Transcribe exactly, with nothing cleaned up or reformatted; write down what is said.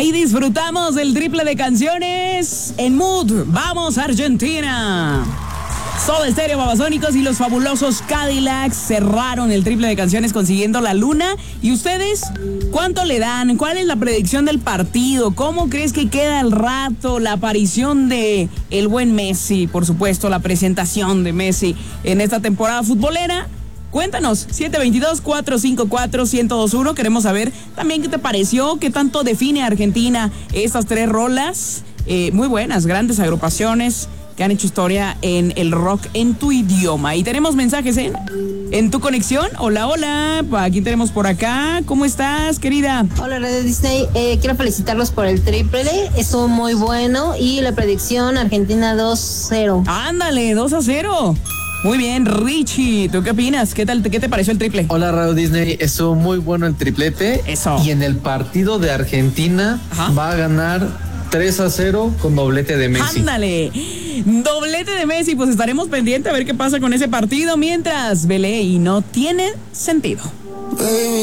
Ahí disfrutamos del triple de canciones en Mood. ¡Vamos, Argentina! Soda Stereo, Babasónicos y los fabulosos Cadillacs cerraron el triple de canciones consiguiendo la luna. ¿Y ustedes cuánto le dan? ¿Cuál es la predicción del partido? ¿Cómo crees que queda el rato? La aparición de el buen Messi, por supuesto, la presentación de Messi en esta temporada futbolera. Cuéntanos, siete dos dos, cuatro cinco cuatro, uno cero dos uno. Queremos saber también qué te pareció, qué tanto define a Argentina estas tres rolas. Eh, muy buenas, grandes agrupaciones que han hecho historia en el rock en tu idioma. Y tenemos mensajes en, en tu conexión. Hola, hola. ¿A quién tenemos por acá? ¿Cómo estás, querida? Hola, Radio Disney. Eh, quiero felicitarlos por el triple. Estuvo muy bueno. Y la predicción, Argentina dos cero. Ándale, dos a cero. Muy bien, Richie, ¿tú qué opinas? ¿Qué tal, qué te pareció el triple? Hola, Radio Disney, estuvo muy bueno el triplete. Eso. Y en el partido de Argentina, ajá, va a ganar tres a cero con doblete de Messi. Ándale, doblete de Messi, pues estaremos pendientes a ver qué pasa con ese partido mientras Belé y no tiene sentido.